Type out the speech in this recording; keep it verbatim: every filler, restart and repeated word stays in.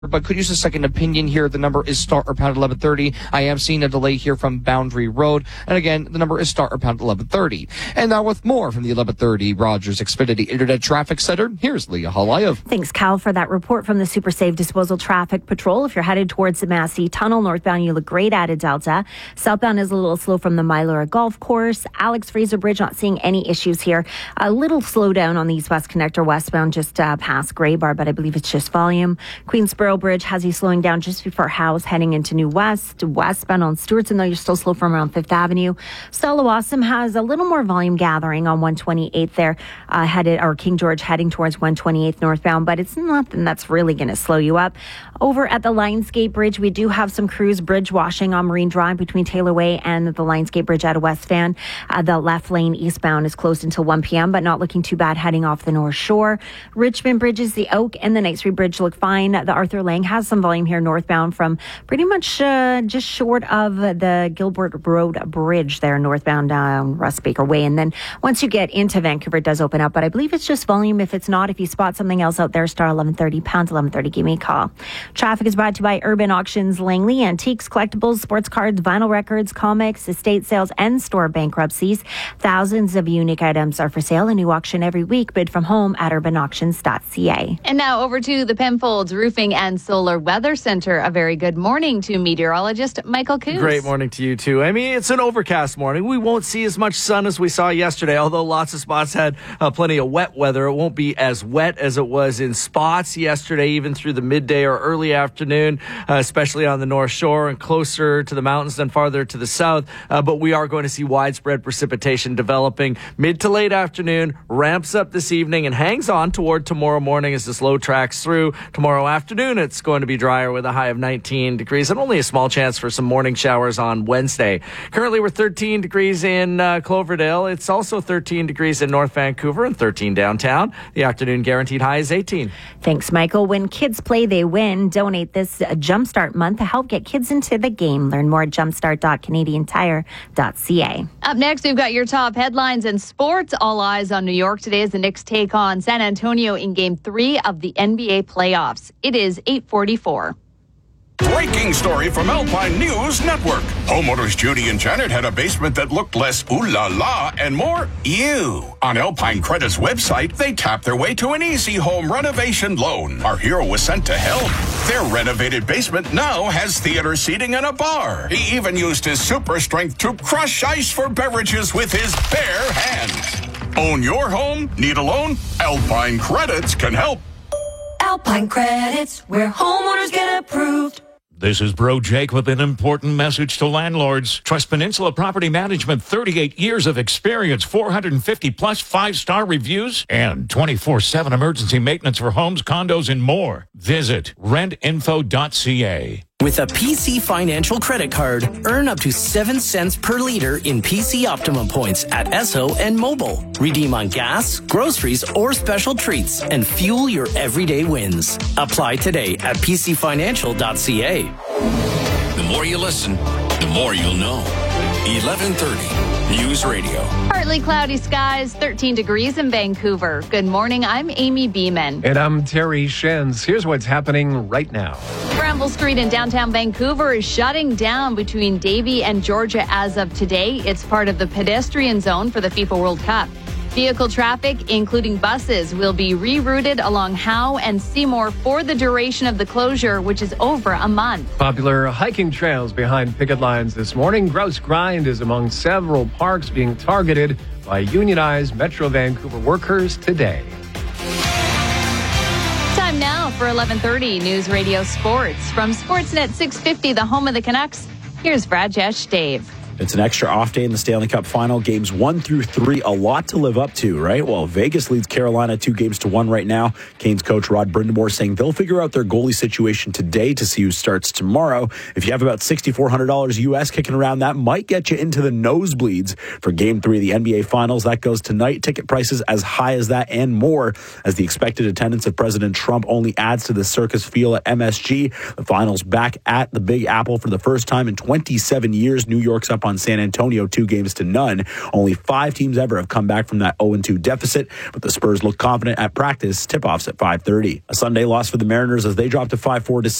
but could use a second opinion here. The number is star or pound eleven thirty. I am seeing a delay here from Boundary Road. And again, the number is star or pound eleven thirty. And now with more from the eleven thirty Rogers Xfinity Internet Traffic Center, here's Leah Halayev. Thanks, Cal, for that report from the Super Safe Disposal Traffic Patrol. If you're headed towards the Massey Tunnel, northbound, you look great at a Delta. Southbound is a little slow from the Mylora Golf Course. Alex Fraser Bridge, not seeing any issues here. A little slowdown on the East-West Connector westbound just uh, past Grey Bar, but I believe it's just volume. Queensboro Bridge has you slowing down just before House, heading into New West. Westbound on Stewartson, though, you're still slow from around Fifth Avenue. Stella-Wasam has a little more volume gathering on one twenty-eighth there, uh, headed, or King George heading towards one twenty-eighth northbound, but it's nothing that's really going to slow you up. Over at the Lionsgate Bridge, we do have some crews bridge washing on Marine Drive between Taylor Way and the Lionsgate Bridge out of West Van. Uh, the left lane eastbound is closed until one p.m., but not looking too bad heading off the North Shore. Richmond Bridges, the Oak and the Knight Street Bridge look fine. The Arthur Lang has some volume here northbound from pretty much uh, just short of the Gilbert Road Bridge there northbound down Russ Baker Way. And then once you get into Vancouver, it does open up, but I believe it's just volume. If it's not, if you spot something else out there, star eleven thirty, pounds eleven thirty, give me a call. Traffic is brought to you by Urban Auctions Langley. Antiques, collectibles, sports cards, vinyl records, comics, estate sales, and store bankruptcies. Thousands of unique items are for sale. A new auction every week. Bid from home at urban auctions dot c a. And now over to the Penfolds Roofing and Solar Weather Center. A very good morning to meteorologist Michael Coos. Great morning to you, too. I mean, it's an overcast morning. We won't see as much sun as we saw yesterday, although lots of spots had uh, plenty of wet weather. It won't be as wet as it was in spots yesterday, even through the midday or early afternoon, uh, especially on the North Shore and closer to the mountains than farther to the south. Uh, but we are going to see widespread precipitation developing mid to late afternoon, ramps up this evening, and hangs on toward tomorrow morning as this low tracks through. Tomorrow afternoon, it's going to be drier with a high of nineteen degrees and only a small chance for some morning showers on Wednesday. Currently, we're thirteen degrees in uh, Cloverdale. It's also thirteen degrees in North Vancouver and thirteen downtown. The afternoon guaranteed high is eighteen. Thanks, Michael. When kids play, they win. Donate this Jumpstart month to help get kids into the game. Learn more at jumpstart dot canadian tire dot c a. Up next, we've got your top headlines in sports. All eyes on New York today as the Knicks take on San Antonio in Game three of the N B A playoffs. It is eight forty-four. Breaking story from Alpine News Network. Homeowners Judy and Janet had a basement that looked less ooh la la and more ew. On Alpine Credit's website, they tapped their way to an easy home renovation loan. Our hero was sent to help. Their renovated basement now has theater seating and a bar. He even used his super strength to crush ice for beverages with his bare hands. Own your home? Need a loan? Alpine Credits can help. Alpine Credits, where homeowners get approved. This is Bro Jake with an important message to landlords. Trust Peninsula Property Management, thirty-eight years of experience, four hundred fifty plus five-star reviews, and twenty-four seven emergency maintenance for homes, condos, and more. Visit rent info dot c a. With a P C Financial credit card, earn up to seven cents per liter in P C Optimum points at Esso and Mobile. Redeem on gas, groceries, or special treats and fuel your everyday wins. Apply today at p c financial dot c a. The more you listen, the more you'll know. eleven thirty News Radio. Partly cloudy skies, thirteen degrees in Vancouver. Good morning, I'm Amy Beeman. And I'm Terry Shenz. Here's what's happening right now. Bramble Street in downtown Vancouver is shutting down between Davie and Georgia as of today. It's part of the pedestrian zone for the FIFA World Cup. Vehicle traffic, including buses, will be rerouted along Howe and Seymour for the duration of the closure, which is over a month. Popular hiking trails behind picket lines this morning. Grouse Grind is among several parks being targeted by unionized Metro Vancouver workers today. Time now for eleven thirty News Radio Sports. From Sportsnet six fifty, the home of the Canucks, here's Rajesh Dave. It's an extra off day in the Stanley Cup final. Games one through three, a lot to live up to, right? Well, Vegas leads Carolina two games to one right now. Canes coach Rod Brindamore saying they'll figure out their goalie situation today to see who starts tomorrow. If you have about six thousand four hundred dollars U S kicking around, that might get you into the nosebleeds for game three of the N B A Finals. That goes tonight. Ticket prices as high as that and more as the expected attendance of President Trump only adds to the circus feel at M S G. The Finals back at the Big Apple for the first time in twenty-seven years. New York's up up on San Antonio two games to none. Only five teams ever have come back from that oh and two deficit, but the Spurs look confident at practice. Tip-offs at five thirty. A Sunday loss for the Mariners as they dropped to five four to